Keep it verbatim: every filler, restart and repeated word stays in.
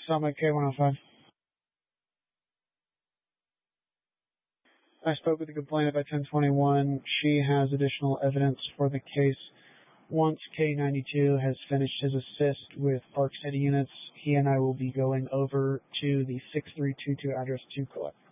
Summit K one oh five. I spoke with the complainant by ten twenty-one. She has additional evidence for the case. Once K ninety-two has finished his assist with Park City units, he and I will be going over to the six three two two address to collect.